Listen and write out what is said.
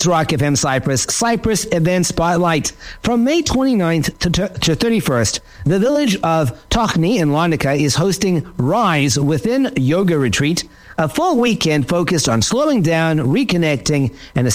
Rock FM Cyprus Event Spotlight. From May 29th to 31st, the village of Tochni in Larnaca is hosting Rise Within Yoga Retreat, a full weekend focused on slowing down, reconnecting, and